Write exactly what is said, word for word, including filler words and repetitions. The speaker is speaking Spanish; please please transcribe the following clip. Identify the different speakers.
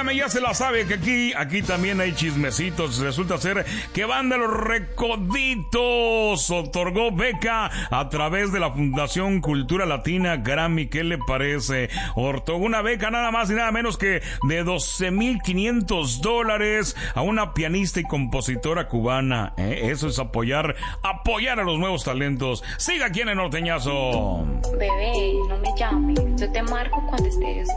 Speaker 1: Óigame, ya se la sabe que aquí, aquí también hay chismecitos. Resulta ser que Banda Los Recoditos otorgó beca a través de la Fundación Cultura Latina Grammy. ¿Qué le parece? Otorgó una beca nada más y nada menos que de doce mil quinientos dólares a una pianista y compositora cubana. ¿Eh? Eso es apoyar, apoyar a los nuevos talentos. Siga aquí en el Norteñazo.
Speaker 2: Bebé, no me llames. Yo te marco cuando estés